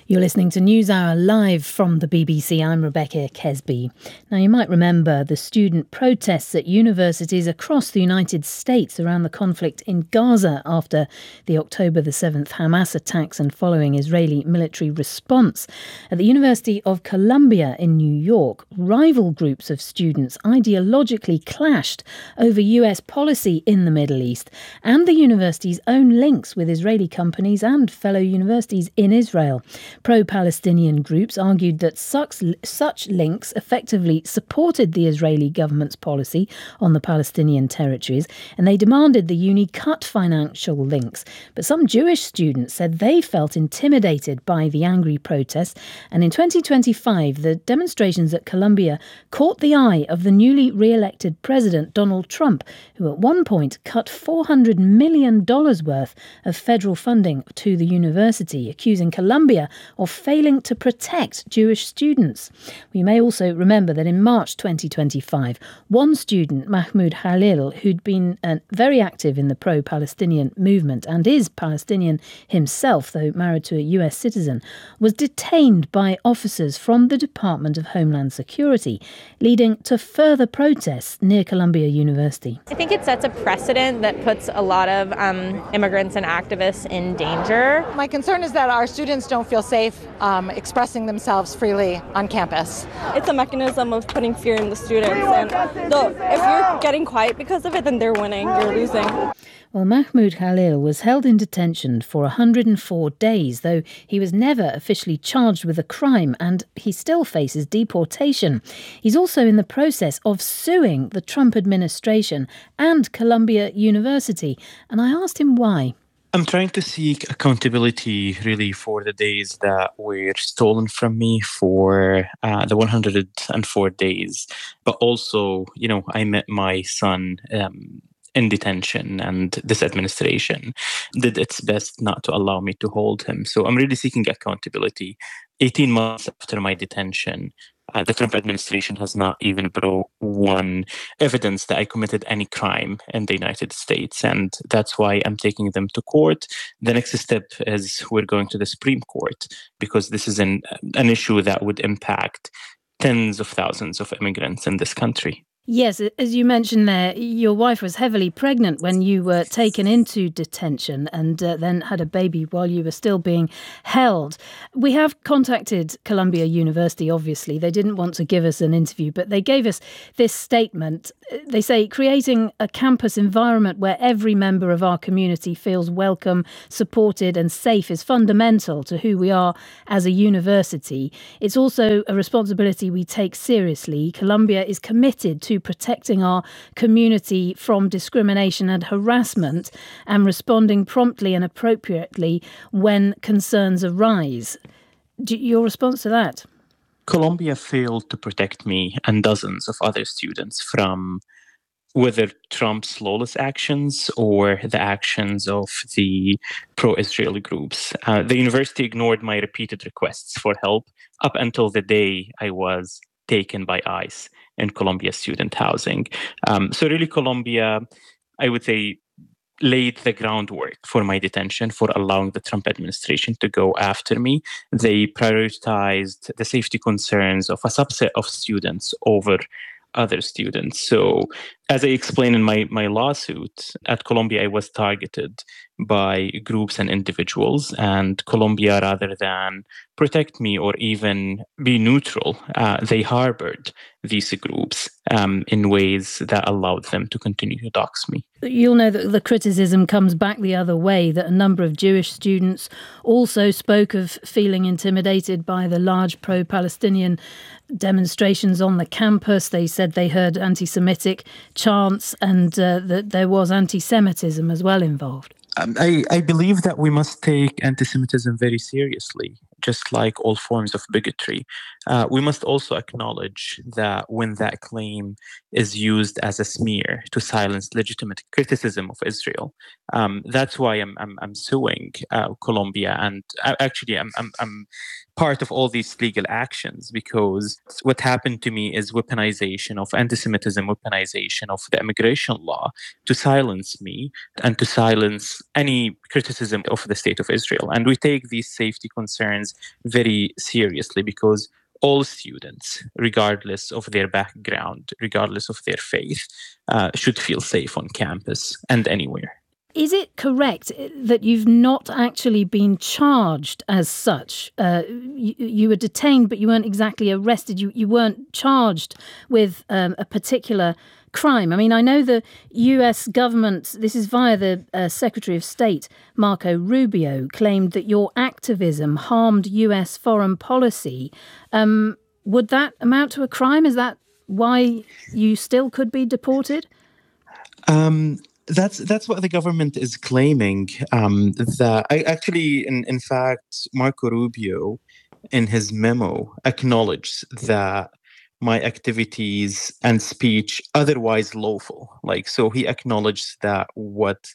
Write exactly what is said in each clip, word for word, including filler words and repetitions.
You're listening to NewsHour live from the B B C. I'm Rebecca Kesby. Now, you might remember the student protests at universities across the United States around the conflict in Gaza after the October the seventh Hamas attacks and following Israeli military response. At the University of Columbia in New York, rival groups of students ideologically clashed over U S policy in the Middle East and the university's own links with Israeli companies and fellow universities in Israel. Pro-Palestinian groups argued that such, such links effectively supported the Israeli government's policy on the Palestinian territories, and they demanded the uni cut financial links. But some Jewish students said they felt intimidated by the angry protests, and in twenty twenty-five, the demonstrations at Columbia caught the eye of the newly re-elected President Donald Trump, who at one point cut four hundred million dollars worth of federal funding to the university, accusing Columbia of failing to protect Jewish students. We may also remember that in March twenty twenty-five, one student, Mahmoud Khalil, who'd been uh, very active in the pro-Palestinian movement and is Palestinian himself, though married to a U S citizen, was detained by officers from the Department of Homeland Security, leading to further protests near Columbia University. I think it sets a precedent that puts a lot of um, immigrants and activists in danger. My concern is that our students don't feel safe um, expressing themselves freely on campus. It's a mechanism of putting fear in the students, and though, if you're getting quiet because of it, then they're winning, you're losing. Well, Mahmoud Khalil was held in detention for one hundred four days, though he was never officially charged with a crime, and he still faces deportation. He's also in the process of suing the Trump administration and Columbia University, and I asked him why. I'm trying to seek accountability, really, for the days that were stolen from me for uh, the one hundred four days. But also, you know, I met my son um, in detention, and this administration did its best not to allow me to hold him. So I'm really seeking accountability. eighteen months after my detention, Uh, the Trump administration has not even brought one evidence that I committed any crime in the United States. And that's why I'm taking them to court. The next step is we're going to the Supreme Court, because this is an, an issue that would impact tens of thousands of immigrants in this country. Yes, as you mentioned there, your wife was heavily pregnant when you were taken into detention and uh, then had a baby while you were still being held. We have contacted Columbia University, obviously. They didn't want to give us an interview, but they gave us this statement. They say, creating a campus environment where every member of our community feels welcome, supported and safe is fundamental to who we are as a university. It's also a responsibility we take seriously. Columbia is committed to protecting our community from discrimination and harassment and responding promptly and appropriately when concerns arise. Do, your response to that? Columbia failed to protect me and dozens of other students from whether Trump's lawless actions or the actions of the pro-Israeli groups. Uh, the university ignored my repeated requests for help up until the day I was taken by ICE in Columbia student housing. Um, so really, Columbia, I would say, laid the groundwork for my detention, for allowing the Trump administration to go after me. They prioritized the safety concerns of a subset of students over other students. So as I explained in my, my lawsuit, at Columbia, I was targeted by groups and individuals, and Columbia, rather than protect me or even be neutral, uh, they harbored these groups um, in ways that allowed them to continue to dox me. You'll know that the criticism comes back the other way, that a number of Jewish students also spoke of feeling intimidated by the large pro-Palestinian demonstrations on the campus. They said they heard anti-Semitic chants and uh, that there was anti-Semitism as well involved. Um, I, I believe that we must take anti-Semitism very seriously, just like all forms of bigotry. Uh, we must also acknowledge that when that claim is used as a smear to silence legitimate criticism of Israel, um, that's why I'm I'm, I'm suing uh, Columbia, and I, actually I'm, I'm I'm part of all these legal actions, because what happened to me is weaponization of anti-Semitism, weaponization of the immigration law to silence me and to silence any criticism of the state of Israel. And we take these safety concerns very seriously, because all students, regardless of their background, regardless of their faith, uh, should feel safe on campus and anywhere. Is it correct that you've not actually been charged as such? Uh, you, you were detained, but you weren't exactly arrested. You, you weren't charged with um, a particular crime. I mean, I know the U S government, this is via the uh, Secretary of State, Marco Rubio, claimed that your activism harmed U S foreign policy. Um, would that amount to a crime? Is that why you still could be deported? Um That's that's what the government is claiming. Um, that I actually, in, in fact, Marco Rubio, in his memo, acknowledged that my activities and speech otherwise lawful. Like, so he acknowledged that what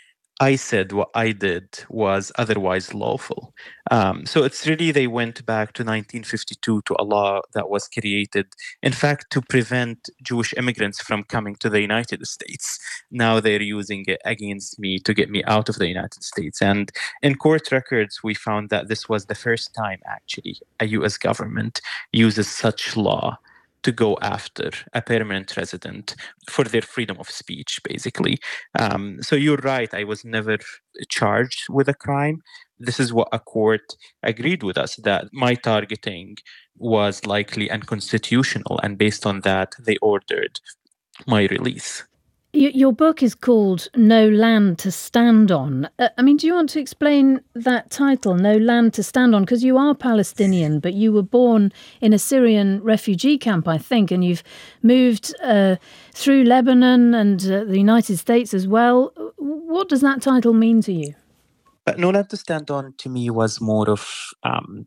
I said, what I did, was otherwise lawful. Um, so it's really, they went back to nineteen fifty-two, to a law that was created, in fact, to prevent Jewish immigrants from coming to the United States. Now they're using it against me to get me out of the United States. And in court records, we found that this was the first time, actually, a U S government uses such law to go after a permanent resident for their freedom of speech, basically. Um, so you're right, I was never charged with a crime. This is what a court agreed with us, that my targeting was likely unconstitutional, and based on that, they ordered my release. Your book is called No Land to Stand On. Uh, I mean, do you want to explain that title, No Land to Stand On? Because you are Palestinian, but you were born in a Syrian refugee camp, I think, and you've moved uh, through Lebanon and uh, the United States as well. What does that title mean to you? But No Land to Stand On, to me, was more of um,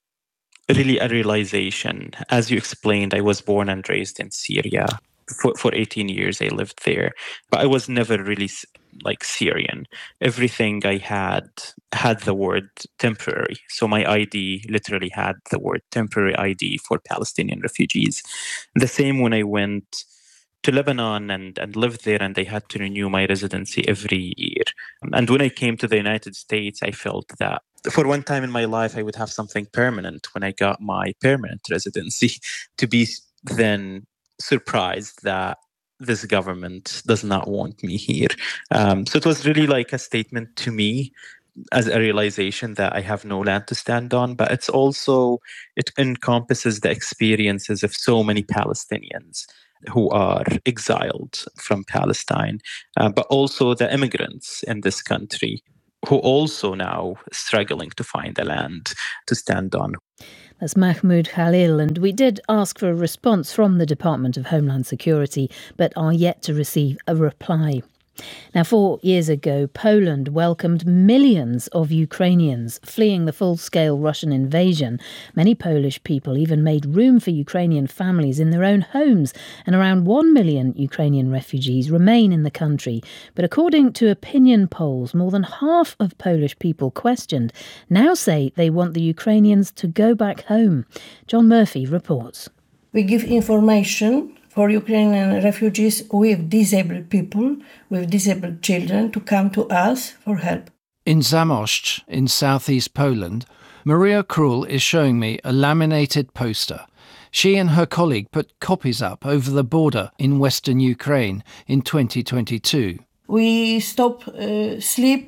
really a realization. As you explained, I was born and raised in Syria. For, for eighteen years, I lived there, but I was never really like Syrian. Everything I had had the word temporary. So my I D literally had the word temporary I D for Palestinian refugees. The same when I went to Lebanon and, and lived there, and I had to renew my residency every year. And when I came to the United States, I felt that for one time in my life, I would have something permanent when I got my permanent residency, to be then surprised that this government does not want me here. Um, so it was really like a statement to me, as a realization that I have no land to stand on, but it's also, it encompasses the experiences of so many Palestinians who are exiled from Palestine, uh, but also the immigrants in this country who also now struggling to find a land to stand on. That's Mahmoud Khalil, and we did ask for a response from the Department of Homeland Security, but are yet to receive a reply. Now, four years ago, Poland welcomed millions of Ukrainians fleeing the full-scale Russian invasion. Many Polish people even made room for Ukrainian families in their own homes, and around one million Ukrainian refugees remain in the country. But according to opinion polls, more than half of Polish people questioned now say they want the Ukrainians to go back home. John Murphy reports. We give information for Ukrainian refugees with disabled people, with disabled children, to come to us for help. In Zamość, in southeast Poland, Maria Król is showing me a laminated poster. She and her colleague put copies up over the border in western Ukraine in twenty twenty-two. We stopped uh, sleep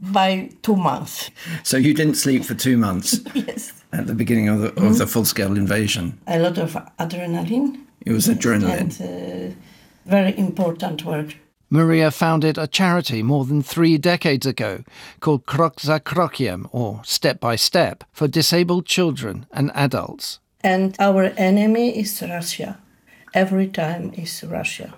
by two months. So you didn't sleep for two months? Yes. At the beginning of the, mm-hmm. of the full-scale invasion? A lot of adrenaline. It was adrenaline. And uh, very important work. Maria founded a charity more than three decades ago called Krok za Krokiem, or Step by Step, for disabled children and adults. And our enemy is Russia. Every time is Russia.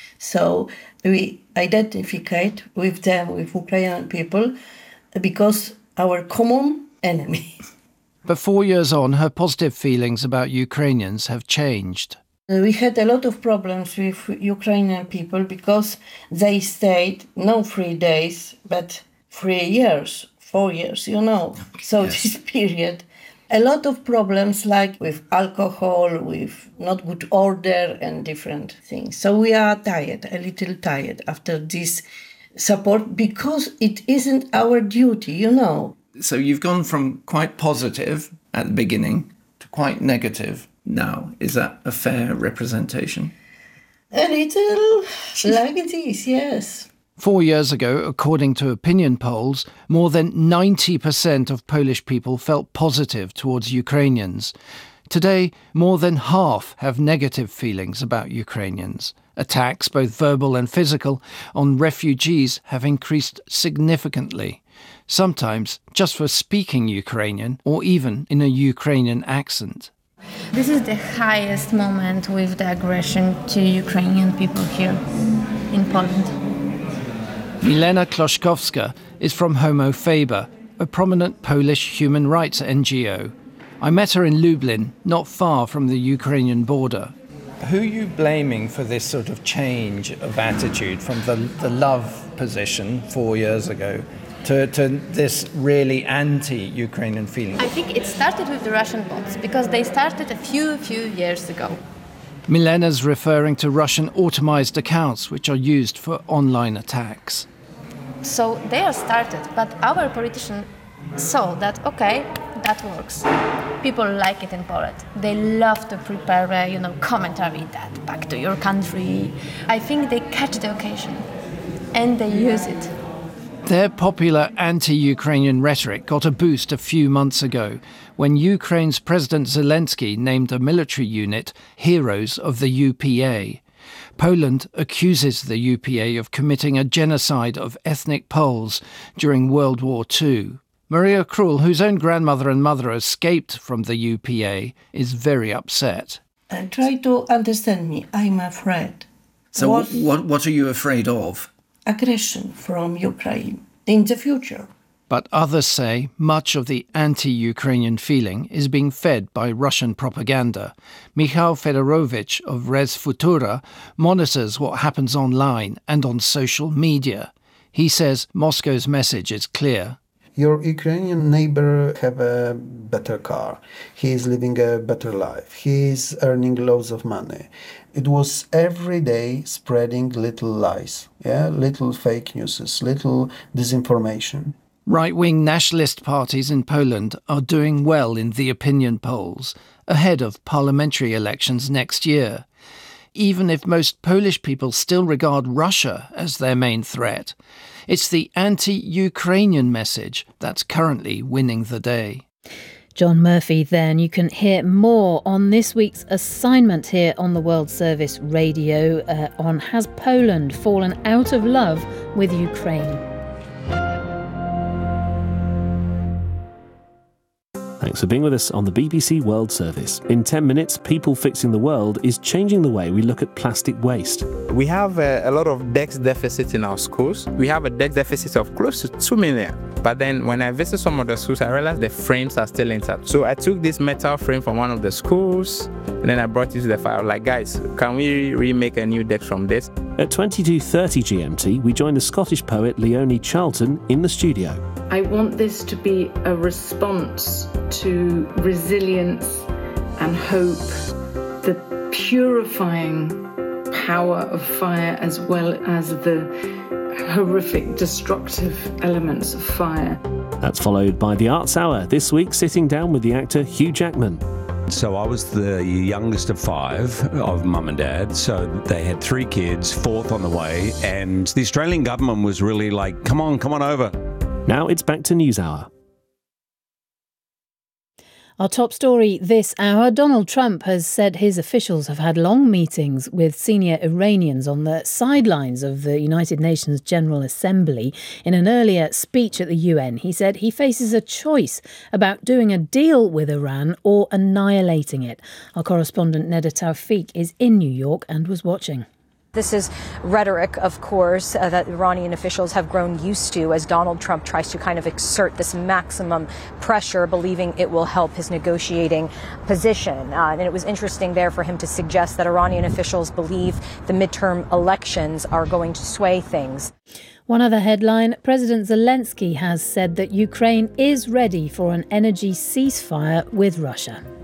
So we identify with them, with Ukrainian people, because our common enemy. But four years on, her positive feelings about Ukrainians have changed. We had a lot of problems with Ukrainian people because they stayed not three days, but three years, four years, you know. So yes. This period, a lot of problems like with alcohol, with not good order and different things. So we are tired, a little tired after this support, because it isn't our duty, you know. So you've gone from quite positive at the beginning to quite negative now. Is that a fair representation? A little like it is, yes. Four years ago, according to opinion polls, more than ninety percent of Polish people felt positive towards Ukrainians. Today, more than half have negative feelings about Ukrainians. Attacks, both verbal and physical, on refugees have increased significantly, sometimes just for speaking Ukrainian or even in a Ukrainian accent. This is the highest moment with the aggression to Ukrainian people here in Poland. Milena Kloszkowska is from Homo Faber, a prominent Polish human rights N G O. I met her in Lublin, not far from the Ukrainian border. Who are you blaming for this sort of change of attitude from the, the love position four years ago to, to this really anti-Ukrainian feeling? I think it started with the Russian bots, because they started a few, few years ago. Milena's referring to Russian automized accounts which are used for online attacks. So they are started, but our politicians saw that, okay, that works. People like it in Poland. They love to prepare a, you know, commentary that back to your country. I think they catch the occasion and they use it. Their popular anti-Ukrainian rhetoric got a boost a few months ago when Ukraine's President Zelensky named a military unit Heroes of the U P A. Poland accuses the U P A of committing a genocide of ethnic Poles during World War Two. Maria Król, whose own grandmother and mother escaped from the U P A, is very upset. Uh, try to understand me. I'm afraid. So what, what, what are you afraid of? Aggression from Ukraine in the future. But others say much of the anti-Ukrainian feeling is being fed by Russian propaganda. Michał Fedorovich of Res Futura monitors what happens online and on social media. He says Moscow's message is clear. Your Ukrainian neighbor have a better car. He is living a better life. He is earning loads of money. It was every day spreading little lies, yeah, little fake news, little disinformation. Right-wing nationalist parties in Poland are doing well in the opinion polls, ahead of parliamentary elections next year. Even if most Polish people still regard Russia as their main threat, it's the anti-Ukrainian message that's currently winning the day. John Murphy there, and you can hear more on this week's assignment here on the World Service Radio uh, on Has Poland Fallen Out of Love with Ukraine? Thanks for being with us on the B B C World Service. In ten minutes, People Fixing the World is changing the way we look at plastic waste. We have a, a lot of desk deficits in our schools. We have a desk deficit of close to two million. But then when I visit some of the schools, I realized the frames are still intact. So I took this metal frame from one of the schools, and then I brought it to the fire. I was like, guys, can we remake a new deck from this? At twenty-two thirty G M T, we join the Scottish poet Leonie Charlton in the studio. I want this to be a response to resilience and hope, the purifying power of fire as well as the horrific destructive elements of fire. That's followed by the Arts Hour, this week sitting down with the actor Hugh Jackman. So I was the youngest of five of mum and dad, so they had three kids, fourth on the way, and the Australian government was really like, come on, come on over. Now it's back to NewsHour. Our top story this hour, Donald Trump has said his officials have had long meetings with senior Iranians on the sidelines of the United Nations General Assembly. In an earlier speech at the U N, he said he faces a choice about doing a deal with Iran or annihilating it. Our correspondent Neda Tawfiq is in New York and was watching. This is rhetoric, of course, uh, that Iranian officials have grown used to as Donald Trump tries to kind of exert this maximum pressure, believing it will help his negotiating position. Uh, and it was interesting there for him to suggest that Iranian officials believe the midterm elections are going to sway things. One other headline, President Zelensky has said that Ukraine is ready for an energy ceasefire with Russia.